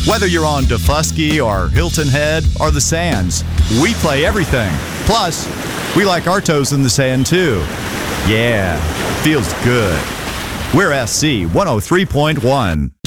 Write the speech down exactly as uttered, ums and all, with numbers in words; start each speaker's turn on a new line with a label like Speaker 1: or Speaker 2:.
Speaker 1: Whether you're on Defusky or Hilton Head or the Sands, we play everything. Plus, we like our toes in the sand too. Yeah, feels good. We're S C one oh three point one.